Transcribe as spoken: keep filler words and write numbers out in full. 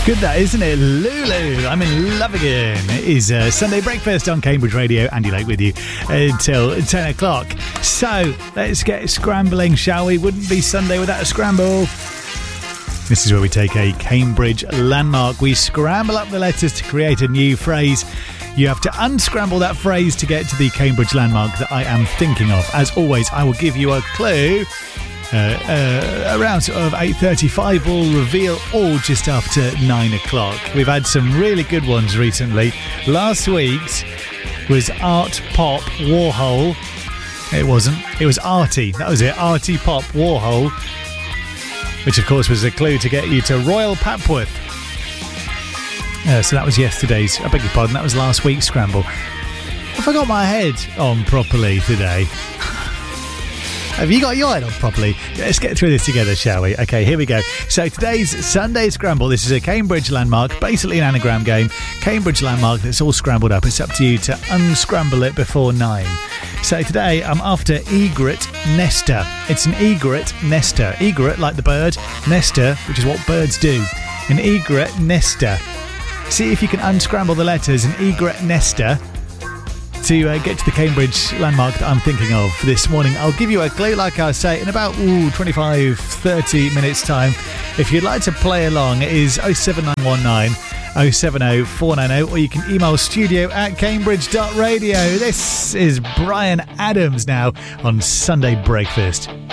Good that, isn't it? Lulu, I'm in love again. It is uh, Sunday Breakfast on Cambridge Radio. Andy Lake with you until ten o'clock. So, let's get scrambling, shall we? Wouldn't be Sunday without a scramble. This is where we take a Cambridge landmark. We scramble up the letters to create a new phrase. You have to unscramble that phrase to get to the Cambridge landmark that I am thinking of. As always, I will give you a clue. Uh, uh, around sort of eight thirty-five, we'll reveal all just after nine o'clock. We've had some really good ones recently. Last week's was Art Pop Warhol. It wasn't. It was Artie. That was it. Artie Pop Warhol. Which, of course, was a clue to get you to Royal Papworth. Uh, so that was yesterday's. I beg your pardon. That was last week's scramble. Have I got my head on properly today? Have you got your head on properly? Let's get through this together, shall we? Okay, here we go. So today's Sunday Scramble. This is a Cambridge landmark, basically an anagram game. Cambridge landmark that's all scrambled up. It's up to you to unscramble it before nine. So today I'm after egret nester. It's an egret nester. Egret, like the bird. Nester, which is what birds do. An egret nester. See if you can unscramble the letters. An egret nester. To uh, get to the Cambridge landmark that I'm thinking of this morning. I'll give you a clue, like I say, in about ooh, twenty-five, thirty minutes time. If you'd like to play along, it is oh seven nine one nine, oh seven oh four nine oh, or you can email studio at cambridge dot radio. This is Brian Adams now on Sunday Breakfast.